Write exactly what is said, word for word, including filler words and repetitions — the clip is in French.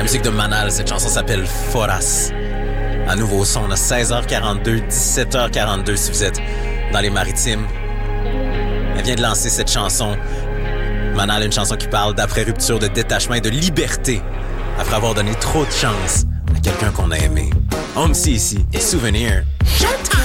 musique de Manal, cette chanson s'appelle Foras. Un nouveau son à seize heures quarante-deux, dix-sept heures quarante-deux si vous êtes dans les maritimes. Elle vient de lancer cette chanson. Manal, une chanson qui parle d'après-rupture, de détachement et de liberté après avoir donné trop de chance à quelqu'un qu'on a aimé. Homsi ici et Souvenir.